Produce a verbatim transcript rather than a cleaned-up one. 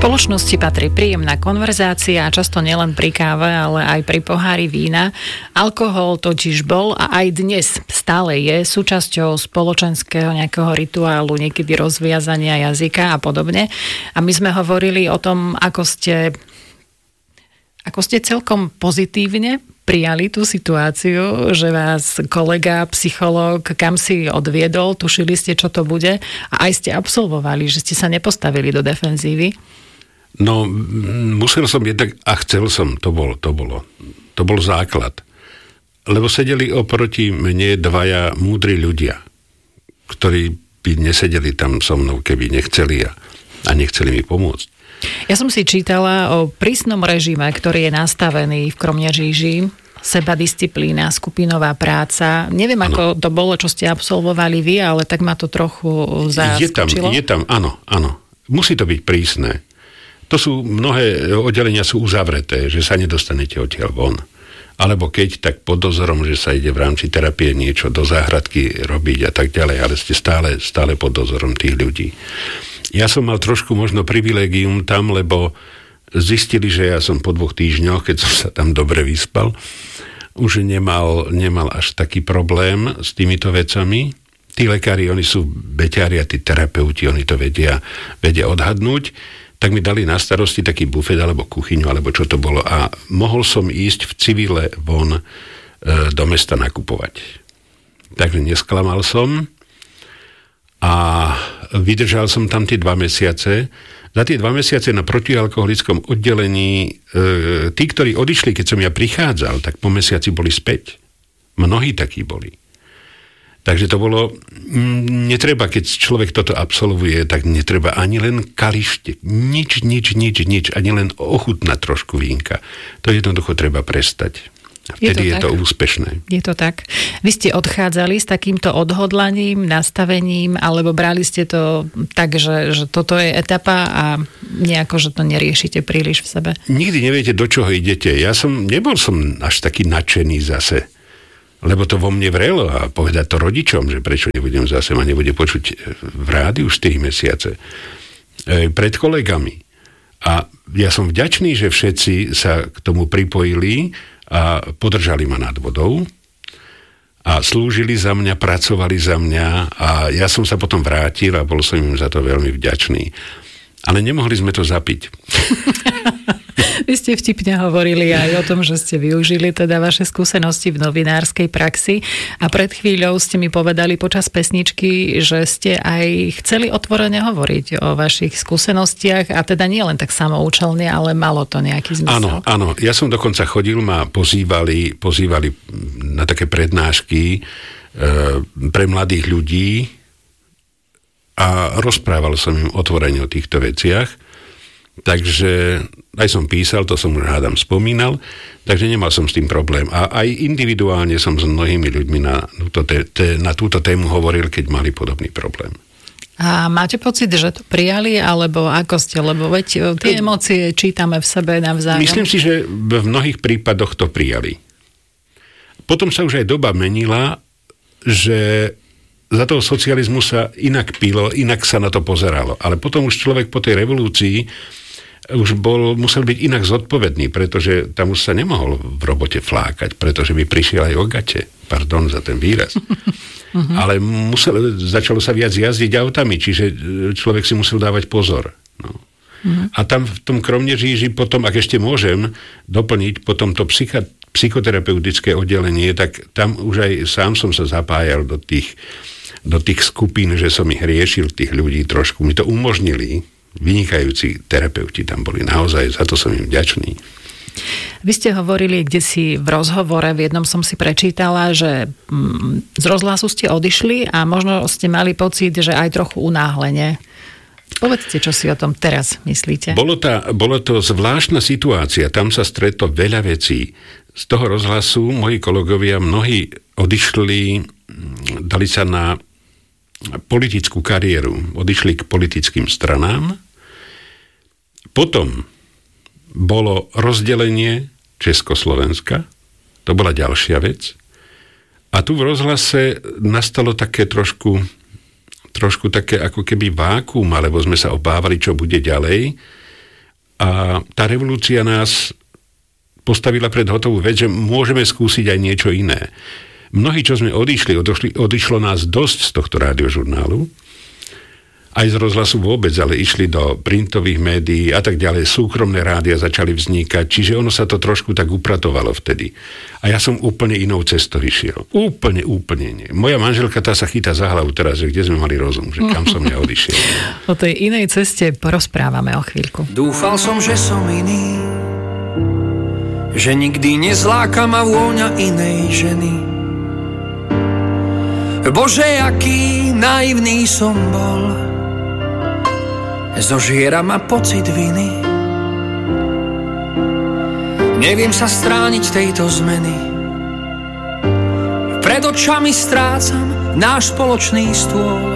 spoločnosti patrí príjemná konverzácia a často nielen pri káve, ale aj pri pohári vína. Alkohol totiž bol a aj dnes stále je súčasťou spoločenského nejakého rituálu, niekedy rozviazania jazyka a podobne. A my sme hovorili o tom, ako ste, ako ste celkom pozitívne prijali tú situáciu, že vás kolega, psychológ, kam si odviedol, tušili ste, čo to bude a aj ste absolvovali, že ste sa nepostavili do defenzívy. No, musel som jednak, a chcel som, to bolo, to bolo, to bol základ. Lebo sedeli oproti mne dvaja múdri ľudia, ktorí by nesedeli tam so mnou, keby nechceli a, a nechceli mi pomôcť. Ja som si čítala o prísnom režime, ktorý je nastavený v Kroměříži, sebadisciplína, skupinová práca. Neviem, ano. Ako to bolo, čo ste absolvovali vy, ale tak ma to trochu zaskočilo. Je tam, je tam, áno, áno. Musí to byť prísne. To sú, mnohé oddelenia sú uzavreté, že sa nedostanete odtiaľ von. Alebo keď, tak pod dozorom, že sa ide v rámci terapie niečo do záhradky robiť a tak ďalej, ale ste stále, stále pod dozorom tých ľudí. Ja som mal trošku možno privilégium tam, lebo zistili, že ja som po dvoch týždňoch, keď som sa tam dobre vyspal, už nemal, nemal až taký problém s týmito vecami. Tí lekári, oni sú beťári a tí terapeuti, oni to vedia, vedia odhadnúť. Tak mi dali na starosti taký bufet alebo kuchyňu, alebo čo to bolo. A mohol som ísť v civile von e, do mesta nakupovať. Takže nesklamal som. A vydržal som tam tie dva mesiace. Za tie dva mesiace na protialkoholickom oddelení e, tí, ktorí odišli, keď som ja prichádzal, tak po mesiaci boli späť. Mnohí takí boli. Takže to bolo, m, netreba, keď človek toto absolvuje, tak netreba ani len kalištek. Nič, nič, nič, nič. Ani len ochutnať trošku vínka. To jednoducho treba prestať. A vtedy je to, je to úspešné. Je to tak. Vy ste odchádzali s takýmto odhodlaním, nastavením, alebo brali ste to tak, že, že toto je etapa a nejako, že to neriešite príliš v sebe? Nikdy neviete, do čoho idete. Ja som, nebol som až taký nadšený zase, lebo to vo mne vrelo a povedať to rodičom, že prečo nebudem zase, ma nebude počuť v rádiu štyri mesiace. E, pred kolegami. A ja som vďačný, že všetci sa k tomu pripojili a podržali ma nad vodou a slúžili za mňa, pracovali za mňa a ja som sa potom vrátil a bol som im za to veľmi vďačný. Ale nemohli sme to zapiť. Vy ste vtipne hovorili aj o tom, že ste využili teda vaše skúsenosti v novinárskej praxi a pred chvíľou ste mi povedali počas pesničky, že ste aj chceli otvorene hovoriť o vašich skúsenostiach a teda nie len tak samoučelne, ale malo to nejaký zmysel. Áno, áno. Ja som dokonca chodil, ma pozývali, pozývali na také prednášky e, pre mladých ľudí a rozprával som im otvorene o týchto veciach. Takže aj som písal, to som už hádam spomínal, takže nemal som s tým problém. A aj individuálne som s mnohými ľuďmi na túto, té, na túto tému hovoril, keď mali podobný problém. A máte pocit, že to prijali, alebo ako ste? Lebo veď tie emócie čítame v sebe navzájom. Myslím si, že v mnohých prípadoch to prijali. Potom sa už aj doba menila, že za toho socializmu sa inak pilo, inak sa na to pozeralo. Ale potom už človek po tej revolúcii už bol, musel byť inak zodpovedný, pretože tam už sa nemohol v robote flákať, pretože by prišiel aj o gate. Pardon za ten výraz. Uh-huh. Ale musel, začalo sa viac jazdiť autami, čiže človek si musel dávať pozor. No. Uh-huh. A tam v tom Kroměříži potom, ak ešte môžem doplniť, potom to psycha, psychoterapeutické oddelenie, tak tam už aj sám som sa zapájal do tých, do tých skupín, že som ich riešil, tých ľudí trošku. Mi to umožnili. Vynikajúci terapeuti tam boli. Naozaj, za to som im vďačný. Vy ste hovorili kdesi v rozhovore, v jednom som si prečítala, že z rozhlasu ste odišli a možno ste mali pocit, že aj trochu unáhlene. Povedzte, čo si o tom teraz myslíte. Bolo, tá, bolo to zvláštna situácia. Tam sa stretlo veľa vecí. Z toho rozhlasu moji kolegovia mnohí odišli, dali sa na politickú kariéru, odišli k politickým stranám. Potom bolo rozdelenie Československa, to bola ďalšia vec. A tu v rozhlase nastalo také trošku, trošku také ako keby vákuum, alebo sme sa obávali, čo bude ďalej. A tá revolúcia nás postavila pred hotovú vec, že môžeme skúsiť aj niečo iné. Mnohí, čo sme odišli, odošli, odišlo nás dosť z tohto rádiožurnálu, aj z rozhlasu vôbec, ale išli do printových médií a tak ďalej, súkromné rádia začali vznikať, čiže ono sa to trošku tak upratovalo vtedy. A ja som úplne inou cestou išiel. Úplne, úplne nie. Moja manželka tá sa chytá za hlavu teraz, že kde sme mali rozum, že kam som ja odišiel. O tej inej ceste porozprávame o chvíľku. Dúfal som, že som iný, že nikdy nezláka ma vôňa inej ženy. Bože, aký naivný som bol, zožiera ma pocit viny. Neviem sa strániť tejto zmeny. Pred očami strácam náš spoločný stôl.